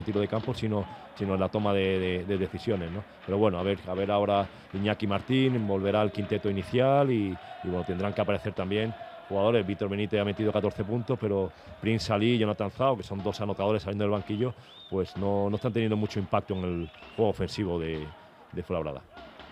tiro de campo, sino en la toma de decisiones, ¿no? Pero bueno, a ver ahora Iñaki Martín volverá al quinteto inicial y bueno, tendrán que aparecer también jugadores. Víctor Benítez ha metido 14 puntos, pero Prince Ali y Jonathan Zhao, que son dos anotadores saliendo del banquillo, pues no están teniendo mucho impacto en el juego ofensivo de Fuenlabrada.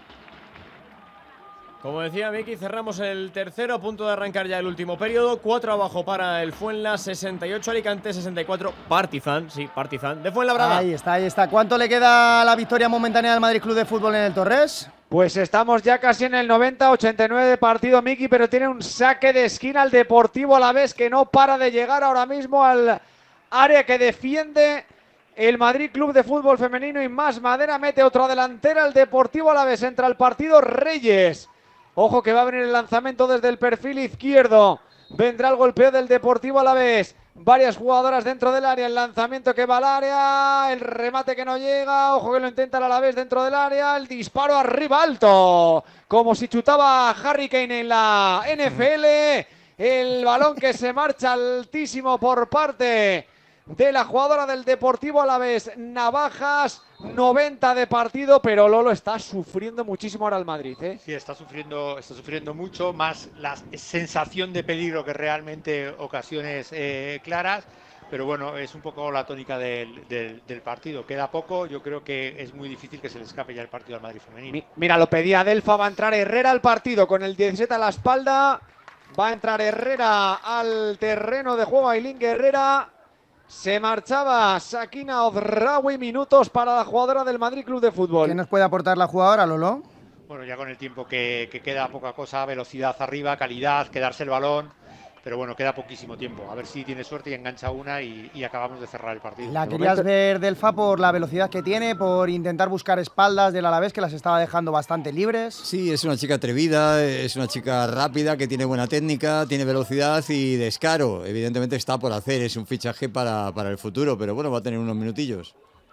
Como decía Miki, cerramos el tercero, a punto de arrancar ya el último periodo. 4 abajo para el Fuenla, 68 Alicante, 64 Partizan, sí, Partizan de Fuenlabrada. Ahí está. ¿Cuánto le queda a la victoria momentánea del Madrid Club de Fútbol en el Torres? Pues estamos ya casi en el 90-89 de partido, Miki, pero tiene un saque de esquina el Deportivo Alavés que no para de llegar ahora mismo al área que defiende el Madrid Club de Fútbol Femenino. Y Más Madera mete otra delantera el Deportivo Alavés. Entra al partido Reyes. Ojo que va a venir el lanzamiento desde el perfil izquierdo. Vendrá el golpeo del Deportivo Alavés. Varias jugadoras dentro del área. El lanzamiento que va al área. El remate que no llega. Ojo que lo intenta el Alavés dentro del área. El disparo arriba alto. Como si chutaba Harry Kane en la NFL. El balón que se marcha altísimo por parte de la jugadora del Deportivo Alavés, Navajas. 90 de partido, pero Lolo está sufriendo muchísimo ahora el Madrid, ¿eh? Sí, está sufriendo mucho, más la sensación de peligro que realmente ocasiones claras, pero bueno, es un poco la tónica del partido. Queda poco, yo creo que es muy difícil que se le escape ya el partido al Madrid femenino. Mira, lo pedía Delfa, va a entrar Herrera al partido con el 17 a la espalda, va a entrar Herrera al terreno de juego, Ailín Herrera. Se marchaba Sakina Ozraoui, minutos para la jugadora del Madrid Club de Fútbol. ¿Qué nos puede aportar la jugadora, Lolo? Bueno, ya con el tiempo que queda, poca cosa, velocidad arriba, calidad, quedarse el balón, pero bueno, queda poquísimo tiempo. A ver si tiene suerte y engancha una y acabamos de cerrar el partido. ¿La querías ver, Delfa, por la velocidad que tiene, por intentar buscar espaldas del Alavés, que las estaba dejando bastante libres? Sí, es una chica atrevida, es una chica rápida, que tiene buena técnica, tiene velocidad y descaro. Evidentemente está por hacer, es un fichaje para el futuro, pero bueno, va a tener unos minutillos.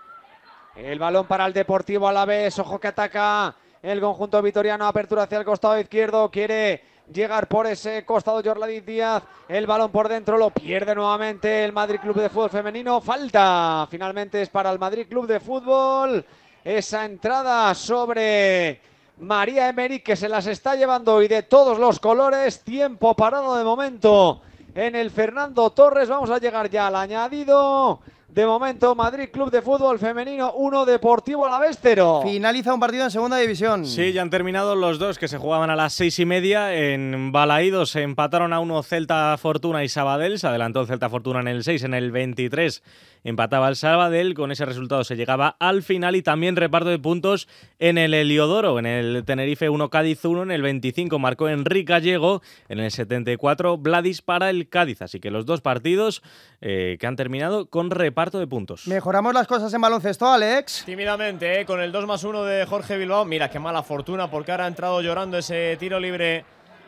El balón para el Deportivo Alavés, ojo que ataca el conjunto vitoriano, apertura hacia el costado izquierdo, quiere llegar por ese costado Yorladis Díaz, el balón por dentro, lo pierde nuevamente el Madrid Club de Fútbol Femenino, falta, finalmente es para el Madrid Club de Fútbol, esa entrada sobre María Emerick que se las está llevando y de todos los colores, tiempo parado de momento en el Fernando Torres, vamos a llegar ya al añadido. De momento, Madrid Club de Fútbol Femenino 1, Deportivo Alavés 0. Finaliza un partido en segunda división. Sí, ya han terminado los dos que se jugaban a las 6:30. En Balaídos se empataron a 1 Celta Fortuna y Sabadell. Se adelantó el Celta Fortuna en el 6, en el 23 empataba el Sabadell. Con ese resultado se llegaba al final y también reparto de puntos en el Heliodoro. En el Tenerife 1, Cádiz 1. En el 25 marcó Enrique Gallego. En el 74 Vladis para el Cádiz. Así que los dos partidos que han terminado con reparto de puntos. Mejoramos las cosas en baloncesto, Alex. Tímidamente, con el 2+1 de Jorge Bilbao. Mira qué mala fortuna, porque ahora ha entrado llorando ese tiro libre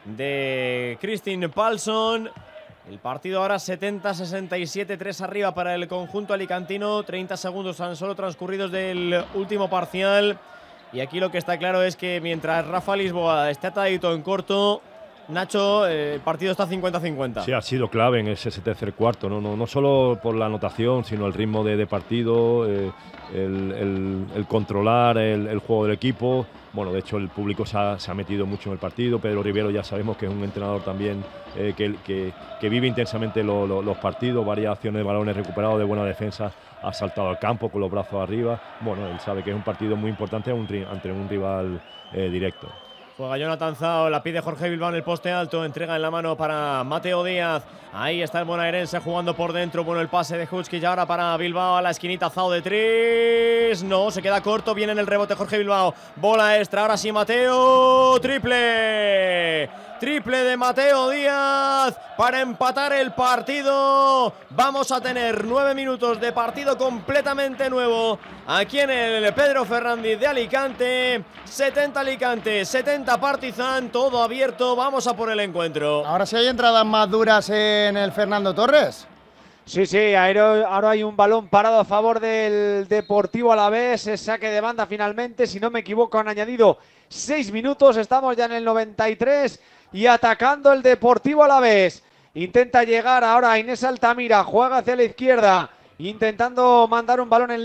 de Christine Palsson. El partido ahora 70-67, 3 arriba para el conjunto alicantino. 30 segundos tan solo transcurridos del último parcial. Y aquí lo que está claro es que mientras Rafa Lisboa esté atadito en corto, Nacho, el partido está 50-50. Sí, ha sido clave en ese tercer cuarto, no solo por la anotación, sino el ritmo de partido, el controlar el juego del equipo. Bueno, de hecho el público se ha metido mucho en el partido. Pedro Rivero ya sabemos que es un entrenador también que vive intensamente los partidos, varias acciones de balones recuperados, de buena defensa, ha saltado al campo con los brazos arriba. Bueno, él sabe que es un partido muy importante ante un rival directo. Juega Jonathan Zhao, la pide Jorge Bilbao en el poste alto, entrega en la mano para Mateo Díaz. Ahí está el bonaerense jugando por dentro. Bueno, el pase de Hutchkiss ahora para Bilbao a la esquinita. Zhao de 3. No, se queda corto. Viene en el rebote Jorge Bilbao. Bola extra, ahora sí Mateo. Triple. Triple de Mateo Díaz para empatar el partido. Vamos a tener 9 minutos de partido completamente nuevo aquí en el Pedro Fernández de Alicante. 70 Alicante, 70 Partizan, todo abierto. Vamos a por el encuentro. Ahora sí hay entradas más duras en el Fernando Torres. Sí, ahora hay un balón parado a favor del Deportivo Alavés, saque de banda finalmente, si no me equivoco han añadido 6 minutos, estamos ya en el 93 y atacando el Deportivo Alavés. Intenta llegar ahora Inés Altamira, juega hacia la izquierda, intentando mandar un balón en